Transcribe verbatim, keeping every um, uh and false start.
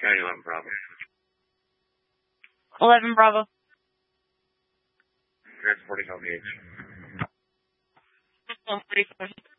County eleven Bravo. eleven Bravo. Transporting L V H. forty-seven.